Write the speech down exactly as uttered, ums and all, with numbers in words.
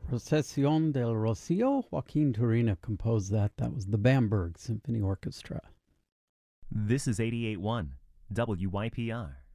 Procesión del Rocío. Joaquin Turina composed that. That was the Bamberg Symphony Orchestra. This is eighty-eight point one W Y P R.